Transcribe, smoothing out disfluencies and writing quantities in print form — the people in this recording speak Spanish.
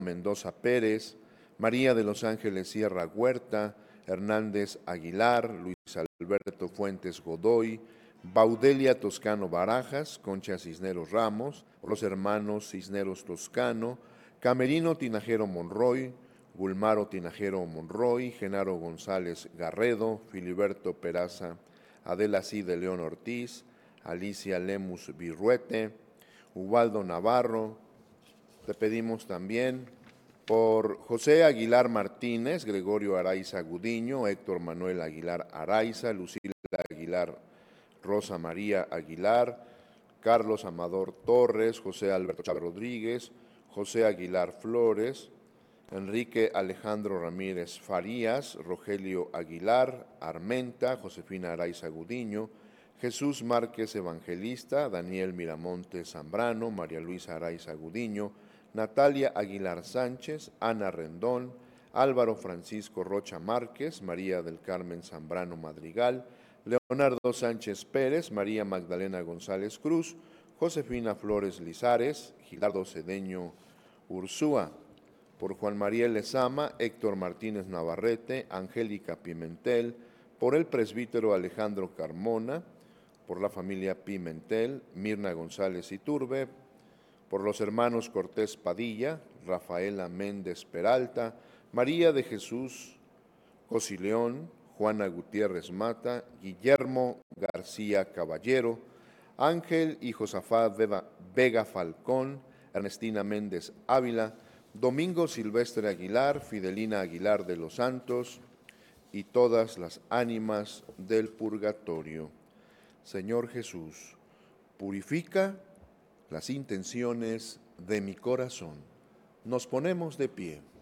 Mendoza Pérez, María de los Ángeles Sierra Huerta, Hernández Aguilar, Luis Alberto Fuentes Godoy, Baudelia Toscano Barajas, Concha Cisneros Ramos, los hermanos Cisneros Toscano, Camerino Tinajero Monroy, Gulmaro Tinajero Monroy, Genaro González Garredo, Filiberto Peraza, Adela Cide León Ortiz, Alicia Lemus Virruete, Ubaldo Navarro. Te pedimos también por José Aguilar Martínez, Gregorio Araiza Gudiño, Héctor Manuel Aguilar Araiza, Lucila Aguilar, Rosa María Aguilar, Carlos Amador Torres, José Alberto Chávez Rodríguez, José Aguilar Flores, Enrique Alejandro Ramírez Farías, Rogelio Aguilar, Armenta, Josefina Araiza Gudiño, Jesús Márquez Evangelista, Daniel Miramonte Zambrano, María Luisa Araiza Gudiño, Natalia Aguilar Sánchez, Ana Rendón, Álvaro Francisco Rocha Márquez, María del Carmen Zambrano Madrigal, Leonardo Sánchez Pérez, María Magdalena González Cruz, Josefina Flores Lizares, Gilardo Cedeño Ursúa, por Juan María Lezama, Héctor Martínez Navarrete, Angélica Pimentel, por el presbítero Alejandro Carmona, por la familia Pimentel, Mirna González Iturbe, por los hermanos Cortés Padilla, Rafaela Méndez Peralta, María de Jesús Cosileón, Juana Gutiérrez Mata, Guillermo García Caballero, Ángel y Josafat Vega Falcón, Ernestina Méndez Ávila, Domingo Silvestre Aguilar, Fidelina Aguilar de los Santos y todas las ánimas del purgatorio. Señor Jesús, purifica las intenciones de mi corazón. Nos ponemos de pie.